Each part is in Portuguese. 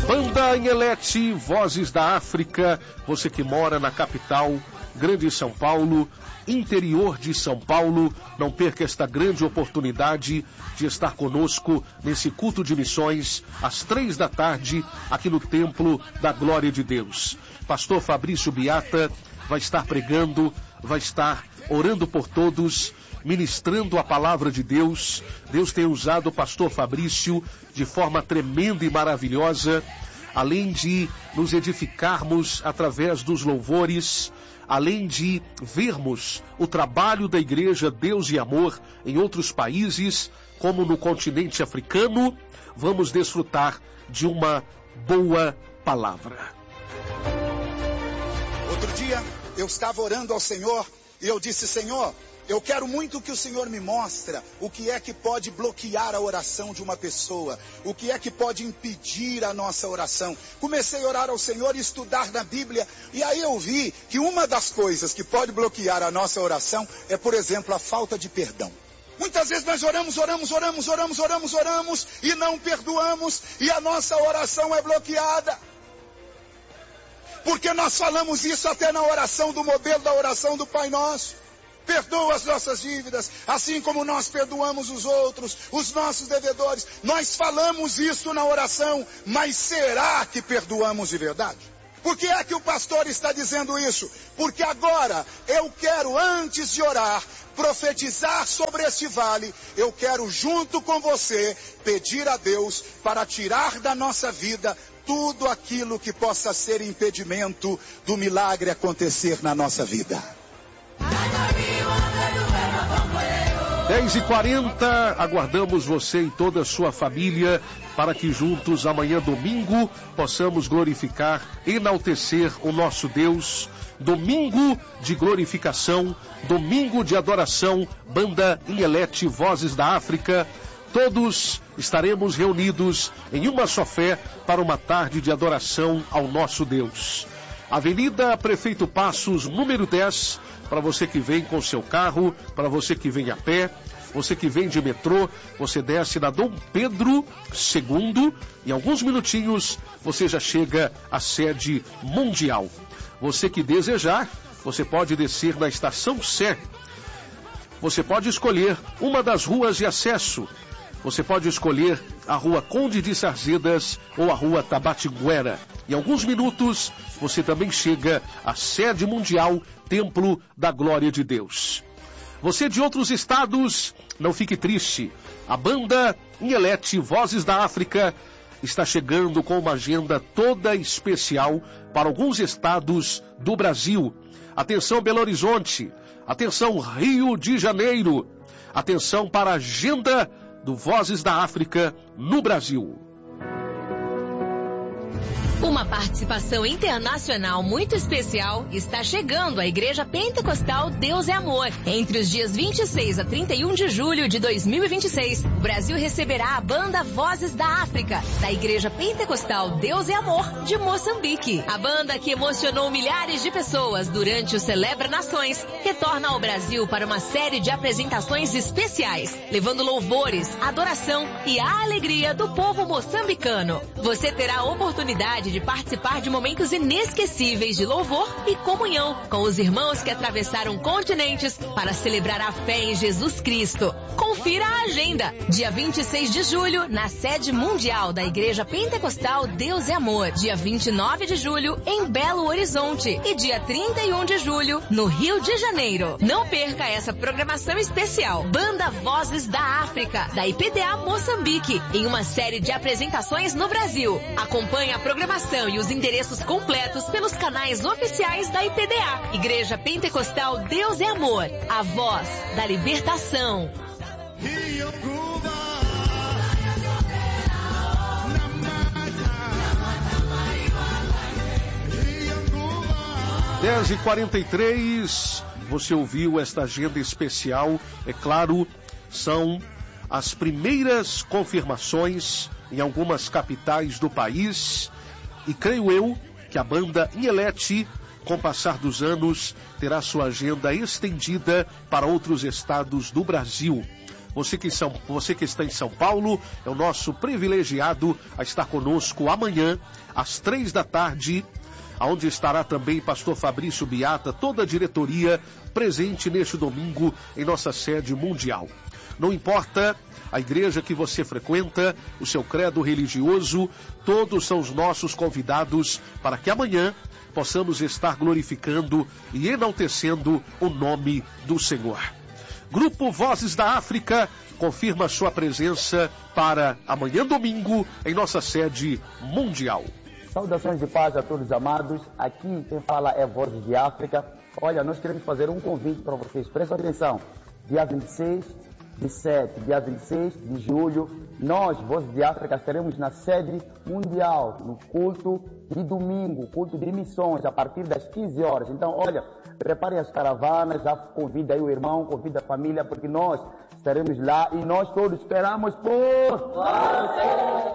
Banda Inhelete, Vozes da África, você que mora na capital, Grande São Paulo, interior de São Paulo, não perca esta grande oportunidade de estar conosco nesse culto de missões, às 3 da tarde, aqui no Templo da Glória de Deus. Pastor Fabrício Biata vai estar pregando, vai estar orando por todos, ministrando a palavra de Deus. Deus tem usado o pastor Fabrício de forma tremenda e maravilhosa, além de nos edificarmos através dos louvores, além de vermos o trabalho da Igreja Deus e Amor em outros países, como no continente africano, vamos desfrutar de uma boa palavra. Outro dia, eu estava orando ao Senhor e eu disse: Senhor, eu quero muito que o Senhor me mostre o que é que pode bloquear a oração de uma pessoa, o que é que pode impedir a nossa oração. Comecei a orar ao Senhor e estudar na Bíblia, e aí eu vi que uma das coisas que pode bloquear a nossa oração é, por exemplo, a falta de perdão. Muitas vezes nós oramos e não perdoamos, e a nossa oração é bloqueada. Porque nós falamos isso até na oração do modelo da oração do Pai Nosso. Perdoa as nossas dívidas, assim como nós perdoamos os outros, os nossos devedores. Nós falamos isso na oração, mas será que perdoamos de verdade? Por que é que o pastor está dizendo isso? Porque agora eu quero, antes de orar, profetizar sobre este vale. Eu quero, junto com você, pedir a Deus para tirar da nossa vida tudo aquilo que possa ser impedimento do milagre acontecer na nossa vida. 10h40, aguardamos você e toda a sua família para que juntos amanhã domingo possamos glorificar, enaltecer o nosso Deus. Domingo de glorificação, domingo de adoração, Banda Inhelete, Vozes da África. Todos estaremos reunidos em uma só fé para uma tarde de adoração ao nosso Deus. Avenida Prefeito Passos, número 10, para você que vem com seu carro, para você que vem a pé, você que vem de metrô, você desce na Dom Pedro II, em alguns minutinhos você já chega à sede mundial. Você que desejar, você pode descer na Estação Sé. Você pode escolher uma das ruas de acesso. Você pode escolher a Rua Conde de Sarzedas ou a Rua Tabatinguera. Em alguns minutos, você também chega à sede mundial, Templo da Glória de Deus. Você de outros estados, não fique triste. A Banda Inhelete, Vozes da África, está chegando com uma agenda toda especial para alguns estados do Brasil. Atenção Belo Horizonte, atenção Rio de Janeiro, atenção para a agenda do Vozes da África no Brasil. Uma participação internacional muito especial está chegando à Igreja Pentecostal Deus é Amor. Entre os dias 26 a 31 de julho de 2026, o Brasil receberá a banda Vozes da África, da Igreja Pentecostal Deus é Amor de Moçambique. A banda que emocionou milhares de pessoas durante o Celebra Nações retorna ao Brasil para uma série de apresentações especiais, levando louvores, adoração e a alegria do povo moçambicano. Você terá a oportunidade de participar de momentos inesquecíveis de louvor e comunhão com os irmãos que atravessaram continentes para celebrar a fé em Jesus Cristo. Confira a agenda. Dia 26 de julho, na sede mundial da Igreja Pentecostal Deus é Amor. Dia 29 de julho, em Belo Horizonte. E dia 31 de julho, no Rio de Janeiro. Não perca essa programação especial. Banda Vozes da África, da IPDA Moçambique, em uma série de apresentações no Brasil. Acompanhe a programação e os endereços completos pelos canais oficiais da IPDA. Igreja Pentecostal Deus é Amor, a voz da libertação. 10h43, você ouviu esta agenda especial. É claro, são as primeiras confirmações em algumas capitais do país. E creio eu que a Banda Inhelete, com o passar dos anos, terá sua agenda estendida para outros estados do Brasil. Você que está em São Paulo, é o nosso privilegiado a estar conosco amanhã, às 15h, onde estará também pastor Fabrício Biata, toda a diretoria presente neste domingo em nossa sede mundial. Não importa a igreja que você frequenta, o seu credo religioso, todos são os nossos convidados para que amanhã possamos estar glorificando e enaltecendo o nome do Senhor. Grupo Vozes da África confirma sua presença para amanhã domingo em nossa sede mundial. Saudações de paz a todos amados. Aqui quem fala é Vozes de África. Olha, nós queremos fazer um convite para vocês. Prestem atenção. Dia 26 de julho, nós, Vozes de África, estaremos na sede mundial, no culto de domingo, culto de missões, a partir das 15 horas. Então, olha, preparem as caravanas, já convida aí o irmão, convida a família, porque nós estaremos lá e nós todos esperamos por você.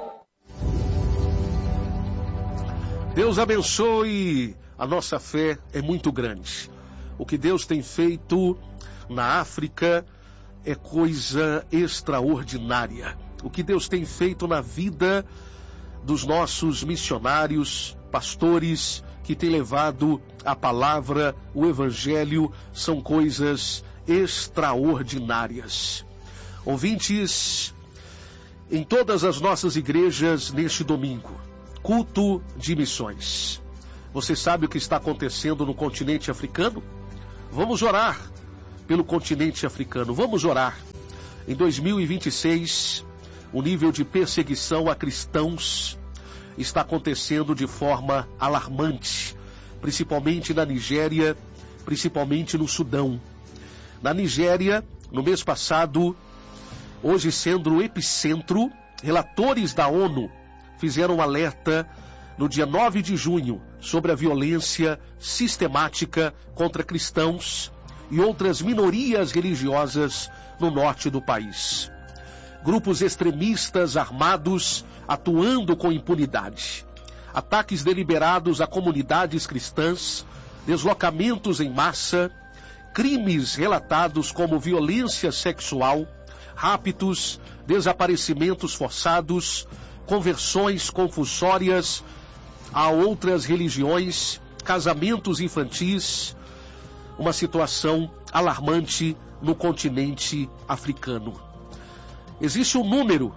Deus abençoe, a nossa fé é muito grande. O que Deus tem feito na África é coisa extraordinária. O que Deus tem feito na vida dos nossos missionários, pastores, que têm levado a palavra, o evangelho, são coisas extraordinárias. Ouvintes, em todas as nossas igrejas neste domingo, culto de missões. Você sabe o que está acontecendo no continente africano? Vamos orar pelo continente africano. Vamos orar. Em 2026, o nível de perseguição a cristãos está acontecendo de forma alarmante, principalmente na Nigéria, principalmente no Sudão. Na Nigéria, no mês passado, hoje sendo o epicentro, relatores da ONU fizeram um alerta no dia 9 de junho sobre a violência sistemática contra cristãos e outras minorias religiosas no norte do país. Grupos extremistas armados atuando com impunidade. Ataques deliberados a comunidades cristãs, deslocamentos em massa, crimes relatados como violência sexual, raptos, desaparecimentos forçados, conversões compulsórias a outras religiões, casamentos infantis, uma situação alarmante no continente africano. Existe um número,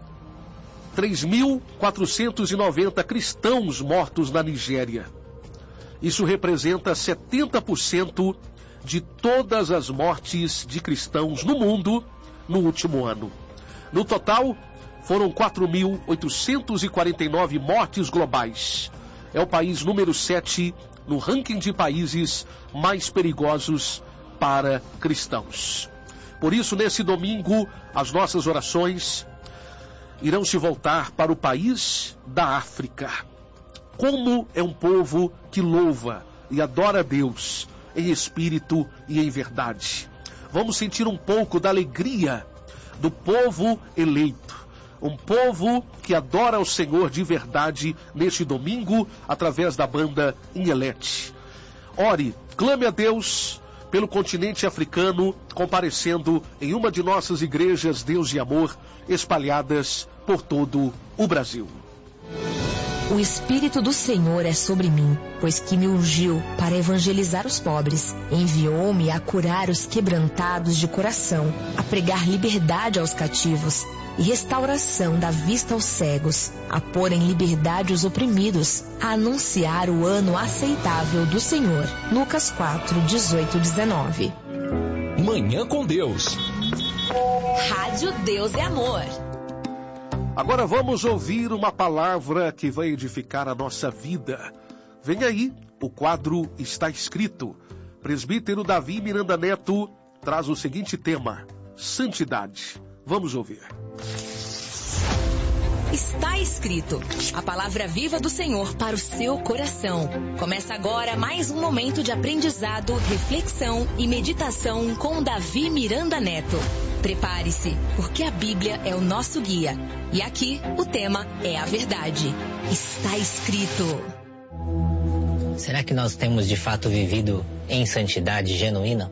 3.490 cristãos mortos na Nigéria. Isso representa 70% de todas as mortes de cristãos no mundo no último ano. No total, foram 4.849 mortes globais. É o país número 7 no ranking de países mais perigosos para cristãos. Por isso, nesse domingo, as nossas orações irão se voltar para o país da África. Como é um povo que louva e adora a Deus em espírito e em verdade. Vamos sentir um pouco da alegria do povo eleito. Um povo que adora ao Senhor de verdade neste domingo, através da banda Inhelete. Ore, clame a Deus pelo continente africano, comparecendo em uma de nossas igrejas Deus de Amor, espalhadas por todo o Brasil. O Espírito do Senhor é sobre mim, pois que me ungiu para evangelizar os pobres. Enviou-me a curar os quebrantados de coração, a pregar liberdade aos cativos e restauração da vista aos cegos, a pôr em liberdade os oprimidos, a anunciar o ano aceitável do Senhor. Lucas 4, 18, 19. Manhã com Deus. Rádio Deus é Amor. Agora vamos ouvir uma palavra que vai edificar a nossa vida. Vem aí, o quadro Está Escrito. Presbítero Davi Miranda Neto traz o seguinte tema: santidade. Vamos ouvir. Está escrito, a palavra viva do Senhor para o seu coração. Começa agora mais um momento de aprendizado, reflexão e meditação com Davi Miranda Neto. Prepare-se, porque a Bíblia é o nosso guia. E aqui o tema é a verdade. Está escrito. Será que nós temos de fato vivido em santidade genuína?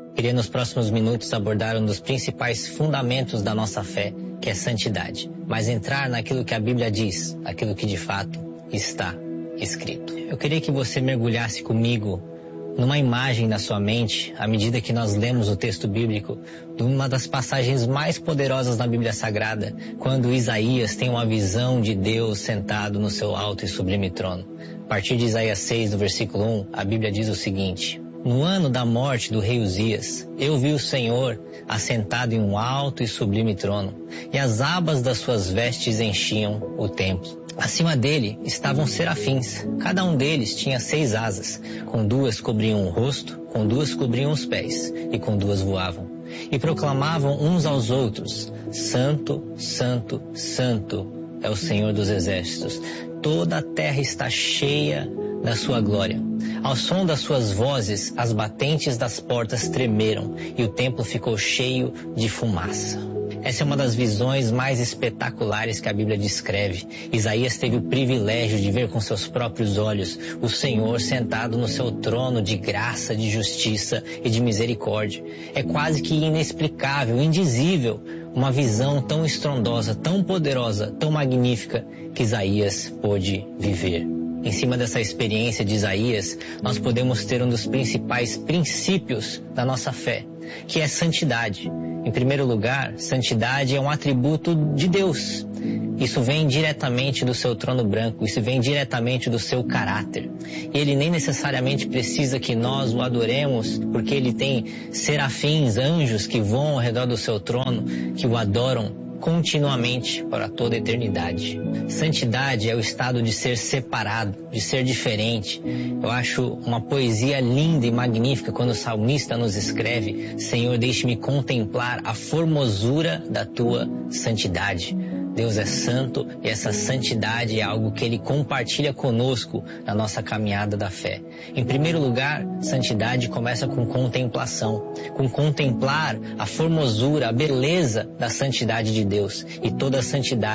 Queria nos próximos minutos abordar um dos principais fundamentos da nossa fé, que é santidade. Mas entrar naquilo que a Bíblia diz, aquilo que de fato está escrito. Eu queria que você mergulhasse comigo numa imagem na sua mente, à medida que nós lemos o texto bíblico, de uma das passagens mais poderosas na Bíblia Sagrada, quando Isaías tem uma visão de Deus sentado no seu alto e sublime trono. A partir de Isaías 6, do versículo 1, a Bíblia diz o seguinte: no ano da morte do rei Uzias, eu vi o Senhor assentado em um alto e sublime trono, e as abas das suas vestes enchiam o templo. Acima dele estavam serafins, cada um deles tinha 6 asas, com 2 cobriam o rosto, com 2 cobriam os pés, e com 2 voavam. E proclamavam uns aos outros: Santo, Santo, Santo é o Senhor dos exércitos. Toda a terra está cheia da sua glória. Ao som das suas vozes, as batentes das portas tremeram e o templo ficou cheio de fumaça. Essa é uma das visões mais espetaculares que a Bíblia descreve. Isaías teve o privilégio de ver com seus próprios olhos o Senhor sentado no seu trono de graça, de justiça e de misericórdia. É quase que inexplicável, indizível, uma visão tão estrondosa, tão poderosa, tão magnífica que Isaías pôde viver. Em cima dessa experiência de Isaías, nós podemos ter um dos principais princípios da nossa fé, que é santidade. Em primeiro lugar, santidade é um atributo de Deus. Isso vem diretamente do seu trono branco, isso vem diretamente do seu caráter. E ele nem necessariamente precisa que nós o adoremos, porque ele tem serafins, anjos que voam ao redor do seu trono, que o adoram continuamente para toda a eternidade. Santidade é o estado de ser separado, de ser diferente. Eu acho uma poesia linda e magnífica quando o salmista nos escreve: Senhor, deixe-me contemplar a formosura da tua santidade. Deus é santo e essa santidade é algo que Ele compartilha conosco na nossa caminhada da fé. Em primeiro lugar, santidade começa com contemplação, com contemplar a formosura, a beleza da santidade de Deus. E toda a santidade